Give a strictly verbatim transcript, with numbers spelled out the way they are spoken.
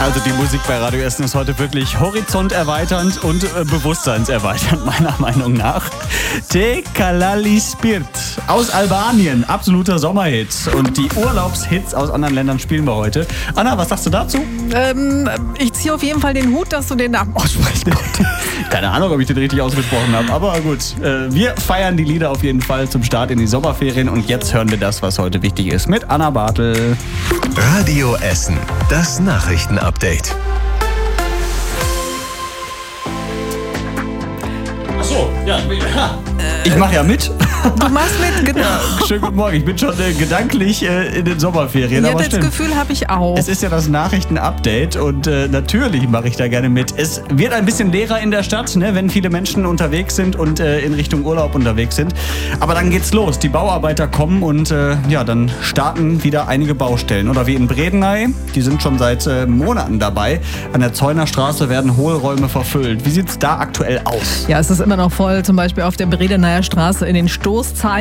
Also die Musik bei Radio Essen ist heute wirklich horizonterweiternd und äh, bewusstseinserweiternd, meiner Meinung nach. Te Kalali Spirt aus Albanien, absoluter Sommerhit. Und die Urlaubshits aus anderen Ländern spielen wir heute. Anna, was sagst du dazu? Ähm, ich ziehe auf jeden Fall den Hut, dass du den Namen aussprichst. Keine Ahnung, ob ich den richtig ausgesprochen habe, aber gut. Äh, wir feiern die Lieder auf jeden Fall zum Start in die Sommerferien und jetzt hören wir das, was heute wichtig ist, mit Anna Bartel. Radio Essen, das Nachrichtenupdate. Achso, ja, ich mache ja mit. Du machst mit, genau. Ja, schönen guten Morgen. Ich bin schon äh, gedanklich äh, in den Sommerferien. Ja, aber das stimmt. Gefühl habe ich auch. Es ist ja das Nachrichtenupdate und äh, natürlich mache ich da gerne mit. Es wird ein bisschen leerer in der Stadt, ne, wenn viele Menschen unterwegs sind und äh, in Richtung Urlaub unterwegs sind. Aber dann geht's los. Die Bauarbeiter kommen und äh, ja, dann starten wieder einige Baustellen. Oder wie in Bredeney, die sind schon seit äh, Monaten dabei. An der Zeuner Straße werden Hohlräume verfüllt. Wie sieht's da aktuell aus? Ja, es ist immer noch voll, zum Beispiel auf der Bredeneyer Straße in den Stoßzeiten.